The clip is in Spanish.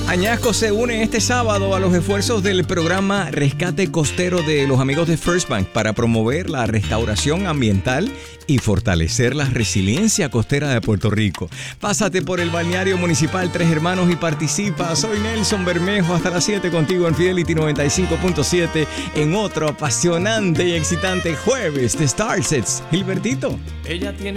Añasco se une este sábado a los esfuerzos del programa Rescate Costero de los amigos de First Bank para promover la restauración ambiental y fortalecer la resiliencia costera de Puerto Rico. Pásate por el balneario municipal Tres Hermanos y participa. Soy Nelson Bermejo, hasta las 7 contigo en Fidelity 95.7 en otro apasionante y excitante jueves de Starsets. Gilbertito. Ella tiene